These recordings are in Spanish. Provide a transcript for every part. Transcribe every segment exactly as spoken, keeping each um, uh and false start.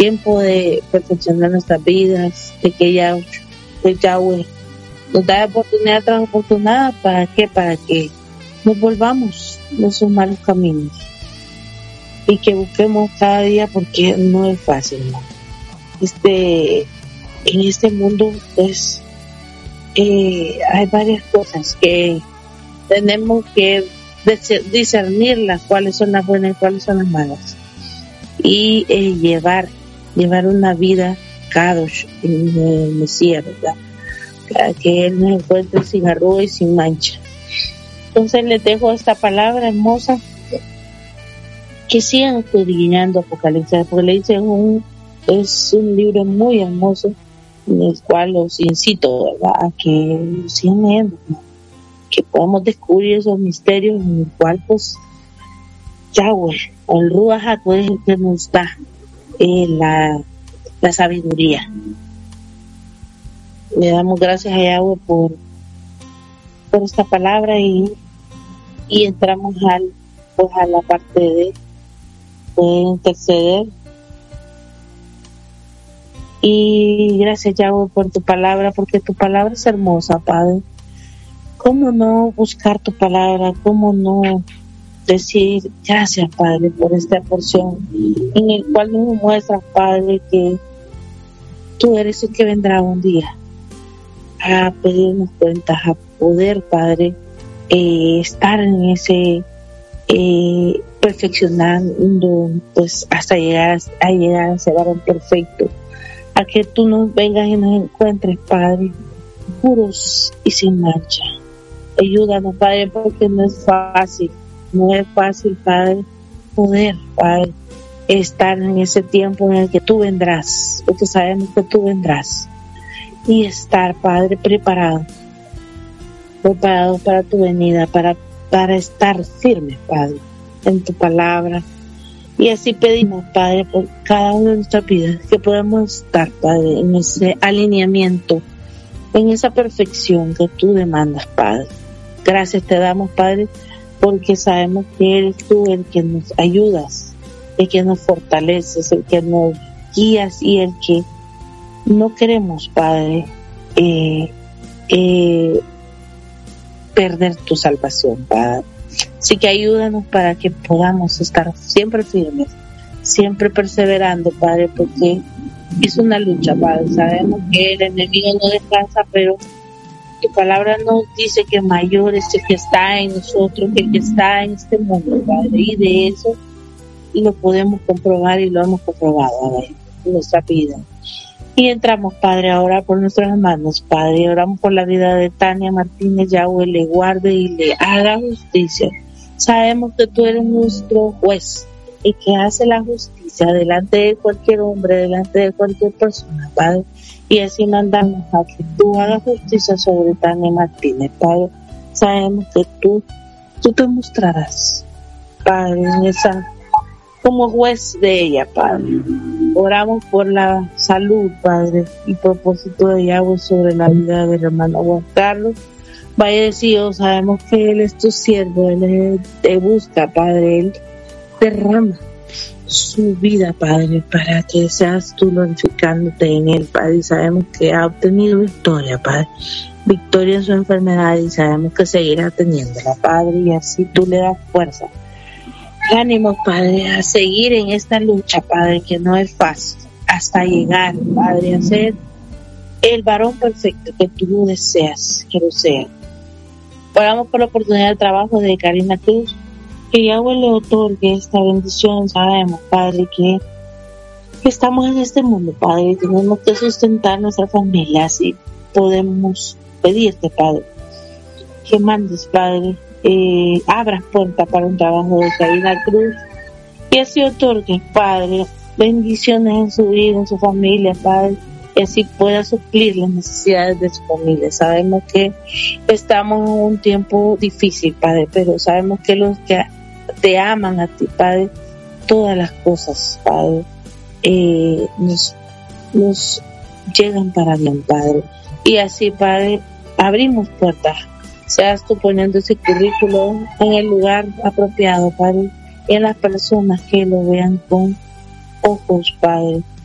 tiempo de perfeccionar nuestras vidas, de que ya, de Yahweh nos da oportunidad tras oportunidad. ¿Para qué? Para que nos volvamos de esos malos caminos y que busquemos cada día, porque no es fácil, ¿no? Este, en este mundo, pues, eh, hay varias cosas que tenemos que discernirlas, cuáles son las buenas y cuáles son las malas, y eh, llevar, llevar una vida kadosh en el Mesías, ¿verdad? Para que Él nos encuentre sin arruga y sin mancha. Entonces les dejo esta palabra hermosa, que sigan escudriñando Apocalipsis. Apocalipsis es un, es un libro muy hermoso, en el cual los incito, ¿verdad?, a que lo sigan leyendo, ¿no? Que podamos descubrir esos misterios en el cual, pues, Yahweh, o el Ruach HaKodesh, es el que nos da eh, la, la sabiduría. Le damos gracias a Yahweh por, por esta palabra, y, y entramos al, pues, a la parte de, de interceder. Y gracias, Yahweh, por tu palabra, porque tu palabra es hermosa, Padre. ¿Cómo no buscar tu palabra? ¿Cómo no decir gracias, Padre, por esta porción en el cual nos muestras, Padre, que tú eres el que vendrá un día a pedirnos cuentas, a poder, Padre, eh, estar en ese eh, perfeccionando, pues, hasta llegar a llegar a ser varón perfecto, a que tú nos vengas y nos encuentres, Padre, puros y sin mancha. Ayúdanos, Padre, porque no es fácil, no es fácil, Padre, poder, Padre, estar en ese tiempo en el que tú vendrás, porque sabemos que tú vendrás, y estar, Padre, preparado, preparado para tu venida, para, para estar firmes, Padre, en tu palabra. Y así pedimos, Padre, por cada una de nuestras vidas, que podamos estar, Padre, en ese alineamiento, en esa perfección que tú demandas, Padre. Gracias te damos, Padre, porque sabemos que eres tú el que nos ayudas, el que nos fortaleces, el que nos guías, y el que no queremos, Padre, eh, eh, perder tu salvación, Padre. Así que ayúdanos para que podamos estar siempre firmes, siempre perseverando, Padre, porque es una lucha, Padre. Sabemos que el enemigo no descansa, pero tu palabra nos dice que mayor es el que está en nosotros que el que está en este mundo, Padre, y de eso lo podemos comprobar, y lo hemos comprobado, Padre, en nuestra vida. Y entramos, Padre, a orar por nuestros hermanos, Padre. Oramos por la vida de Tania Martínez. Yahweh le guarde y le haga justicia. Sabemos que tú eres nuestro juez, y que hace la justicia delante de cualquier hombre, delante de cualquier persona, Padre. Y así mandamos a que tú hagas justicia sobre Tania Martínez, Padre. Sabemos que tú, tú te mostrarás, Padre, en esa, como juez de ella, Padre. Oramos por la salud, Padre, y propósito de Yahweh sobre la vida del hermano Juan Carlos. Vaya decidido, sabemos que Él es tu siervo, Él te busca, Padre, Él derrama su vida, Padre, para que seas tú glorificándote en Él, Padre. Y sabemos que ha obtenido victoria, Padre, victoria en su enfermedad, y sabemos que seguirá teniéndola, Padre, y así tú le das fuerza, ánimo, Padre, a seguir en esta lucha, Padre, que no es fácil, hasta llegar, Padre, a ser el varón perfecto que tú deseas que lo sea. Oramos por la oportunidad de trabajo de Karina Cruz, que Yahweh le otorgue esta bendición. Sabemos, Padre, que, que estamos en este mundo, Padre, y tenemos que sustentar nuestra familia, así podemos pedirte, Padre, que mandes, Padre, eh, abras puertas para un trabajo de Karina Cruz, y así otorgue, Padre, bendiciones en su vida, en su familia, Padre, y así pueda suplir las necesidades de su familia. Sabemos que estamos en un tiempo difícil, Padre, pero sabemos que los que te aman a ti, Padre, todas las cosas, Padre, eh, nos, nos llegan para bien, Padre. Y así, Padre, abrimos puertas. Seas tú poniendo ese currículo en el lugar apropiado, Padre, y en las personas que lo vean con ojos, Padre,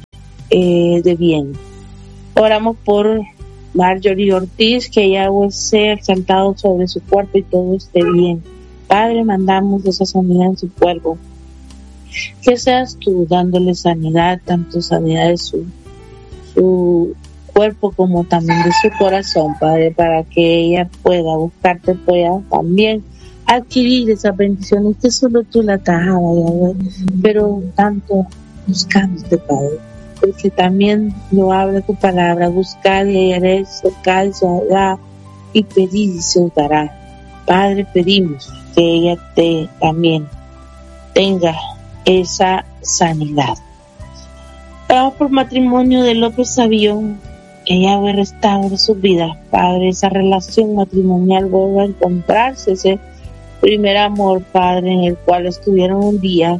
eh, de bien. Oramos por Marjorie Ortiz, que Yahweh sea exaltado sobre su cuerpo y todo esté bien. Padre, mandamos esa sanidad en su cuerpo. Que seas tú dándole sanidad, tanto sanidad de su, su cuerpo como también de su corazón, Padre, para que ella pueda buscarte, pueda también adquirir esas bendiciones que solo tú la das, Yahweh, pero tanto buscándote, Padre, porque también lo habla tu palabra: buscad y hallaréis, cercad y se hallará, y pedid y se os dará. Padre, pedimos que ella te, también tenga esa sanidad. Oramos por matrimonio de López Avión, que Yahweh restaure sus vidas, Padre, esa relación matrimonial vuelva a encontrarse, ese primer amor, Padre, en el cual estuvieron un día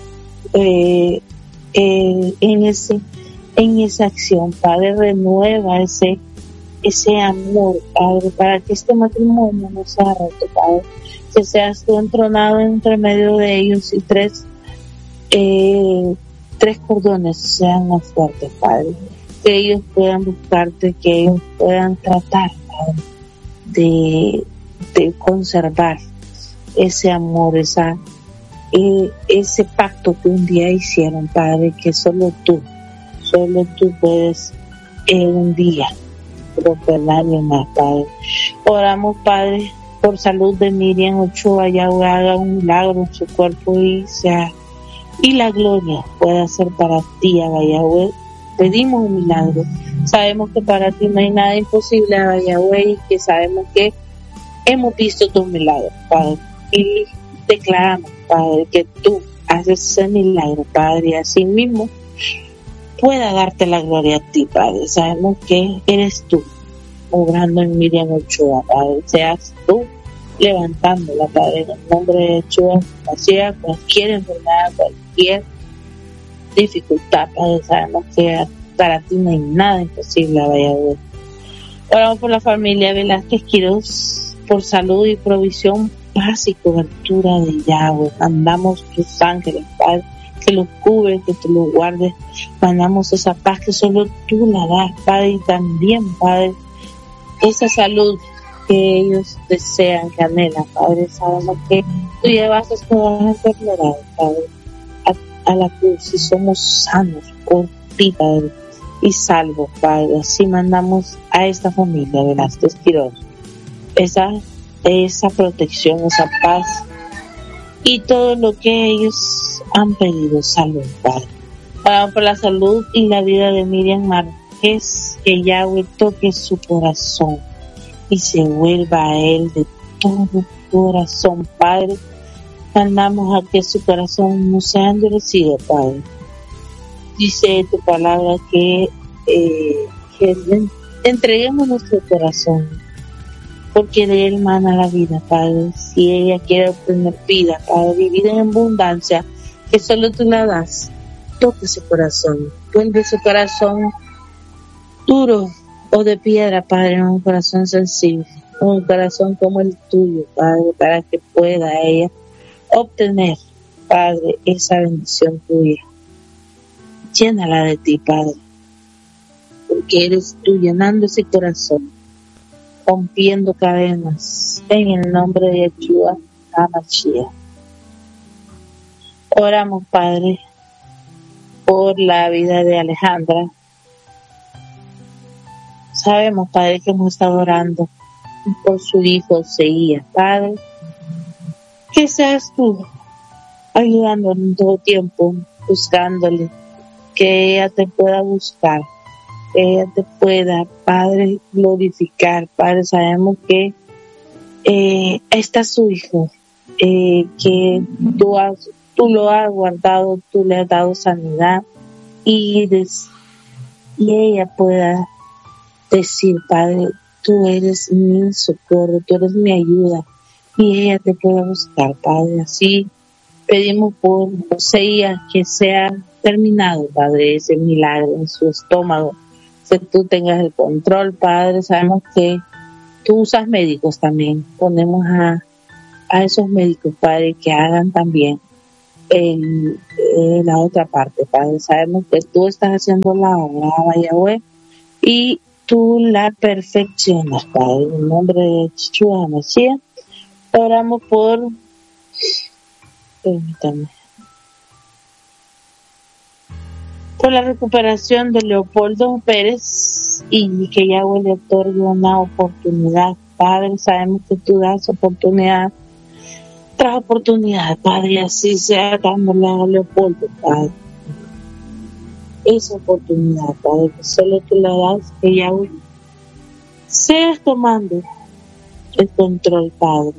eh, eh, en ese en esa acción, Padre. Renueva ese ese amor, Padre, para que este matrimonio no sea roto, Padre, que seas tú entronado entre medio de ellos y tres eh, tres cordones sean más fuertes, Padre, que ellos puedan buscarte, que ellos puedan tratar, Padre, de, de conservar ese amor, esa eh, ese pacto que un día hicieron, Padre, que solo tú solo tú puedes en un día proclamar más, Padre. Oramos, Padre, por salud de Miriam Ochoa. Yahweh haga un milagro en su cuerpo y sea y la gloria pueda ser para ti, Yahweh. Pedimos un milagro. Sabemos que para ti no hay nada imposible, Yahweh, y que sabemos que hemos visto tus milagros, Padre, y declaramos, Padre, que tú haces ese milagro, Padre, y así mismo pueda darte la gloria a ti, Padre. Sabemos que eres tú obrando en Miriam Ochoa, Padre. Seas tú levantándola, Padre, en el nombre de Ochoa, hacia cualquier enfermedad, cualquier dificultad, Padre. Sabemos que para ti no hay nada imposible, Yahweh. Oramos por la familia Velázquez Quiroz, por salud y provisión, paz y cobertura de Yahweh. Mandamos tus ángeles, Padre, que los cubres, que tú los guardes. Mandamos esa paz que solo tú la das, Padre, y también, Padre, esa salud que ellos desean, que anhelan, Padre. Sabemos que tú llevaste todas las enfermedades, Padre, a, a la cruz, y somos sanos por ti, Padre, y salvos, Padre. Así mandamos a esta familia de Velázquez Quiroz esa, esa protección, esa paz y todo lo que ellos han pedido. Salud, Padre. Oramos por la salud y la vida de Miriam Márquez, que Yahweh toque su corazón y se vuelva a él de todo corazón, Padre. Mandamos a que su corazón no sea endurecido, Padre. Dice tu palabra que, eh, que entreguemos nuestro corazón, porque de él mana la vida, Padre. Si ella quiere obtener vida, Padre, vivir en abundancia, que solo tú la das, toque su corazón, vuelve su corazón duro o de piedra, Padre, en un corazón sensible, un corazón como el tuyo, Padre, para que pueda ella obtener, Padre, esa bendición tuya. Llénala de ti, Padre, porque eres tú llenando ese corazón, rompiendo cadenas, en el nombre de Yeshua HaMashiach. Oramos, Padre, por la vida de Alejandra. Sabemos, Padre, que hemos estado orando por su hijo Seía, Padre, que seas tú ayudándole en todo tiempo, buscándole, que ella te pueda buscar, que ella te pueda, Padre, glorificar. Padre, sabemos que eh, está su hijo, eh, que tú, has, tú lo has guardado, tú le has dado sanidad, y, des, y ella pueda decir, Padre, tú eres mi socorro, tú eres mi ayuda, y ella te pueda buscar, Padre. Así pedimos por Oseías que sea terminado, Padre, ese milagro en su estómago, que tú tengas el control, Padre. Sabemos que tú usas médicos también. Ponemos a, a esos médicos, Padre, que hagan también el, eh, la otra parte, Padre. Sabemos que tú estás haciendo la obra, Yahweh, y tú la perfeccionas, Padre. En el nombre de Yeshua Mashiach, oramos por, permítame, por la recuperación de Leopoldo Pérez y que Yahweh le otorgue una oportunidad, Padre. Sabemos que tú das oportunidad tras oportunidad, Padre, y así sea dándole a Leopoldo, Padre, esa oportunidad, Padre, que solo tú la das, que Yahweh seas tomando el control, Padre,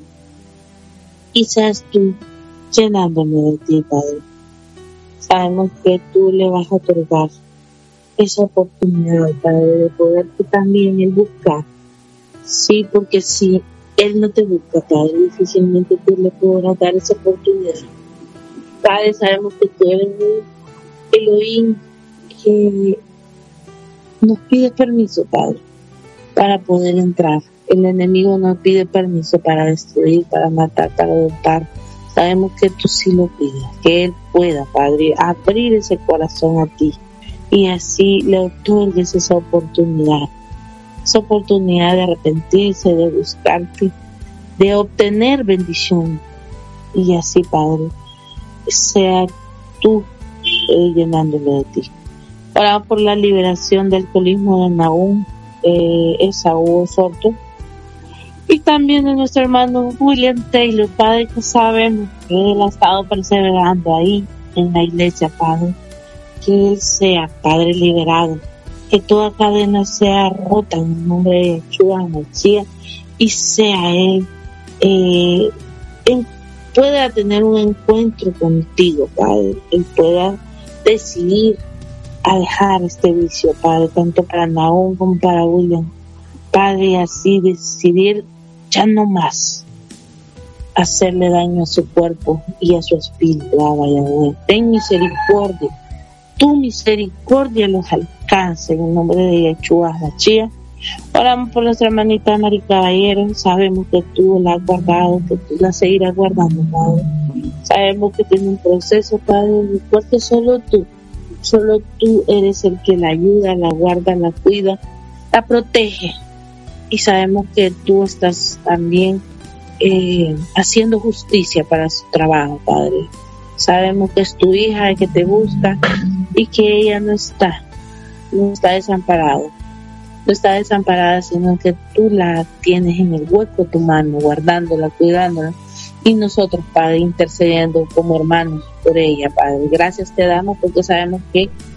y seas tú llenándome de ti, Padre. Sabemos que tú le vas a otorgar esa oportunidad, Padre, de poder tú también el buscar. Sí, porque si Él no te busca, Padre, difícilmente tú le podrás dar esa oportunidad. Padre, sabemos que tú eres un Elohim que nos pide permiso, Padre, para poder entrar. El enemigo nos pide permiso para destruir, para matar, para adoptar. Sabemos que tú sí lo pides, que Él pueda, Padre, abrir ese corazón a ti y así le otorgues esa oportunidad, esa oportunidad de arrepentirse, de buscarte, de obtener bendición y así, Padre, sea tú eh, llenándolo de ti. Oramos por la liberación del alcoholismo de Nahum, eh, Esaú Sorto, y también de nuestro hermano William Taylor, Padre, que sabemos que él ha estado perseverando ahí en la iglesia, Padre, que él sea, Padre, liberado, que toda cadena sea rota en el nombre de Yeshua Mashiach y sea él, eh, él pueda tener un encuentro contigo, Padre, él pueda decidir alejar este vicio, Padre, tanto para Nahum como para William, Padre, y así decidir ya no más hacerle daño a su cuerpo y a su espíritu. Yahweh, ten misericordia, tu misericordia los alcance en el nombre de Yeshua Mashiach. Oramos por nuestra hermanita Mari Caballero. Sabemos que tú la has guardado, que tú la seguirás guardando, Padre. Sabemos que tiene un proceso, Padre, porque solo tú, solo tú eres el que la ayuda, la guarda, la cuida, la protege. Y sabemos que tú estás también eh, haciendo justicia para su trabajo, Padre. Sabemos que es tu hija el que te busca y que ella no está, no está desamparada, no está desamparada, sino que tú la tienes en el hueco de tu mano, guardándola, cuidándola, y nosotros, Padre, intercediendo como hermanos por ella, Padre. Gracias te damos porque sabemos que